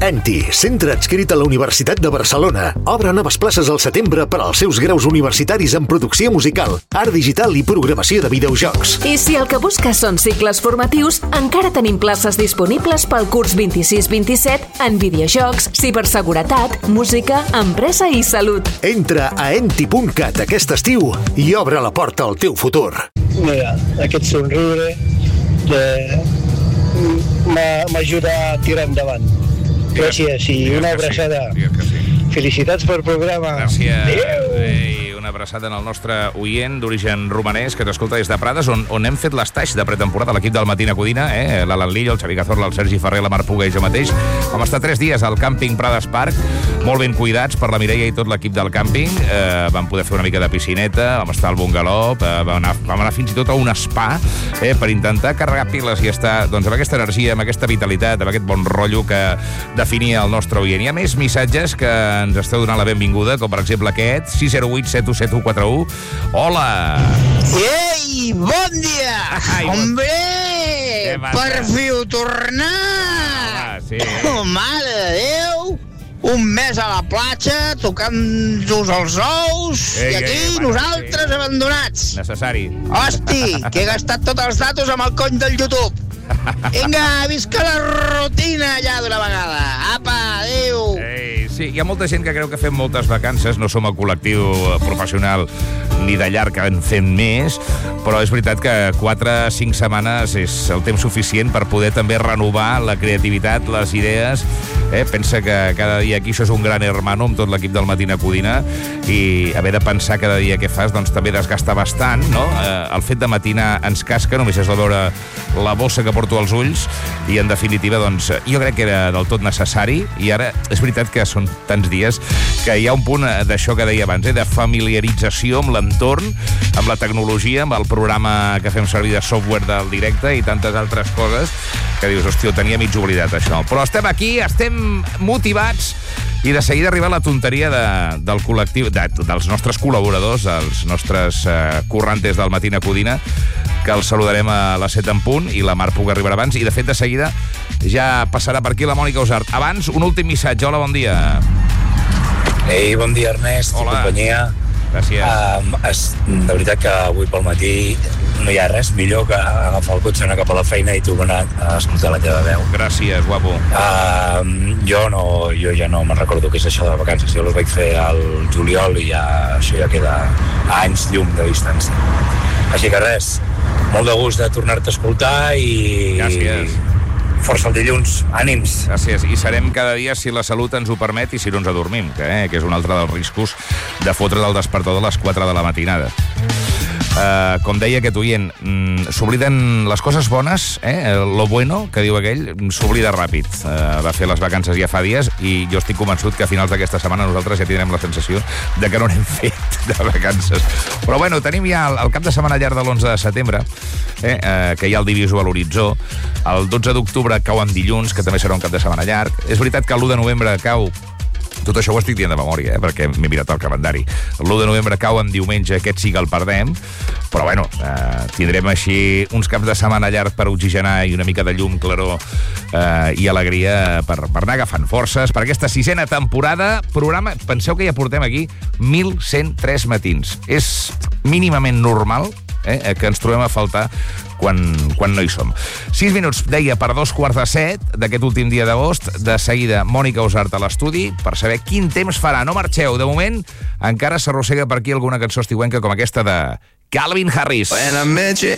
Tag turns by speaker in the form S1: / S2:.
S1: ENTI, centre adscrit a la Universitat de Barcelona. Obre noves places al setembre per als seus graus universitaris en producció musical, art digital i programació de videojocs.
S2: I si el que busques són cicles formatius, encara tenim places disponibles pel curs 26-27 en videojocs, ciberseguretat, música, empresa i salut.
S1: Entra a enti.cat aquest estiu i obre la porta al teu futur.
S3: Mira, aquest somriure m'ajuda a tirar endavant. Gràcies i una abraçada. Felicitats pel programa.
S4: Gràcies. Una abraçada en el nostre oient d'origen romanès que t'escolta des de Prades, on hem fet l'estaix de pretemporada, l'equip del Matina Codina, l'Alan Lillo, el Xavi Cazorla, el Sergi Ferrer, la Mar Puga i jo mateix. Vam estar 3 dies al càmping Prades Park, molt ben cuidats per la Mireia i tot l'equip del càmping. Vam poder fer una mica de piscineta, vam estar al bungaló, vam anar fins i tot a un spa per intentar carregar piles i estar amb aquesta energia, amb aquesta vitalitat, amb aquest bon rotllo que definia el nostre oient. Hi ha més missatges que ens esteu donant la benvinguda, com per exemple aquest, 608-717141. Hola!
S5: Ei, bon dia! Hombre, per fi ho tornar!
S4: Sí.
S5: Oh, mare de Déu! Un mes a la platja, tocant-nos els ous, i aquí nosaltres abandonats.
S4: Necessari.
S5: Hosti, que he gastat tots els datos amb el cony del YouTube. Vinga, visca la rutina ja d'una vegada. Apa, adéu.
S4: Sí, hi ha molta gent que creu que fem moltes vacances, no som el col·lectiu professional ni de llarg que en fem més, però és veritat que 4-5 setmanes és el temps suficient per poder també renovar la creativitat, les idees. Pensa que cada dia aquí això és un gran hermano amb tot l'equip del Matina Codina i haver de pensar cada dia què fas doncs també desgasta bastant, no? El fet de matinar ens casca, només és de veure la bossa que porto als ulls i en definitiva doncs jo crec que era del tot necessari i ara és veritat que són tants dies que hi ha un punt d'això que deia abans, de familiarització amb l'entorn, amb la tecnologia, amb el programa que fem servir de software del directe i tantes altres coses que dius, hòstia, ho tenia mig oblidat això. Però estem aquí, estem motivats i de seguida arriba la tonteria del col·lectiu, dels nostres col·laboradors, els nostres currantes del Matina Codina, que els saludarem a les 7 en punt i la Mar Puga arribarà abans i de fet de seguida ja passarà per aquí la Mònica Usart. Abans, un últim missatge. Hola, bon dia.
S6: Ei, bon dia, Ernest.
S4: Hola.
S6: I companyia.
S4: Gràcies.
S6: De veritat que avui pel matí no hi ha res millor que agafar el cotxe, anar cap a la feina i tornar a escoltar la teva veu.
S4: Gràcies, guapo.
S6: Jo ja no me'n recordo què és això de vacances. Jo les vaig fer al juliol i això ja queda a anys llum de distància. Així que res, molt de gust de tornar-te a escoltar i...
S4: Gràcies.
S6: Força el dilluns, ànims.
S4: Gràcies, i serem cada dia si la salut ens ho permet i si no ens adormim, que és un altre dels riscos de fotre del despertador a les 4 de la matinada. Com deia aquest oient, s'obliden les coses bones, lo bueno, que diu aquell, s'oblida ràpid. Va fer les vacances ja fa dies i jo estic convençut que a finals d'aquesta setmana nosaltres ja tindrem la sensació de que no n'hem fet de vacances. Però bueno, tenim ja el cap de setmana llarg de l'11 de setembre, que hi ha el diviso a l'horitzó. El 12 d'octubre cau en dilluns, que també serà un cap de setmana llarg. És veritat que el 1 de novembre cau... Tot això ho estic dient de memòria, perquè m'he mirat el calendari. L'1 de novembre cau en diumenge, aquest sí que el perdem, però bueno, tindrem així uns caps de setmana llarg per oxigenar i una mica de llum, claror i alegria per anar agafant forces per aquesta 6a temporada. Programa, penseu que ja portem aquí 1.103 matins. És mínimament normal que ens trobem a faltar quan no hi som. 6 minuts, deia, per 2:45 d'aquest últim dia d'agost. De seguida, Mònica Usart a l'estudi per saber quin temps farà. No marxeu, de moment encara s'arrossega per aquí alguna cançó estiuenca com aquesta de Calvin Harris.